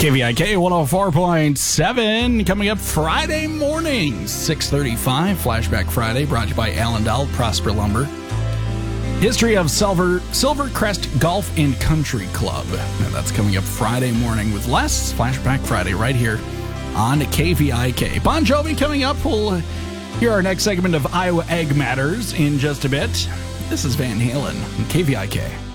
KVIK 104.7 coming up Friday morning, 6:35, Flashback Friday, brought to you by Allendale, Prosper Lumber. History of Silvercrest Golf and Country Club. And that's coming up Friday morning with Les. Flashback Friday right here on KVIK. Bon Jovi coming up. We'll hear our next segment of Iowa Ag Matters in just a bit. This is Van Halen on KVIK.